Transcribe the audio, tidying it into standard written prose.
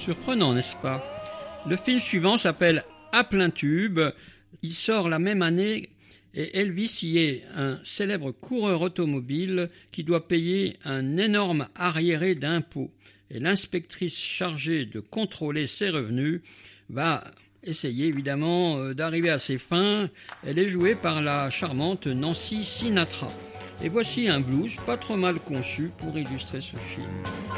Surprenant, n'est-ce pas? Le film suivant s'appelle À plein tube. Il sort la même année et Elvis y est un célèbre coureur automobile qui doit payer un énorme arriéré d'impôts. Et l'inspectrice chargée de contrôler ses revenus va essayer évidemment d'arriver à ses fins. Elle est jouée par la charmante Nancy Sinatra. Et voici un blues pas trop mal conçu pour illustrer ce film.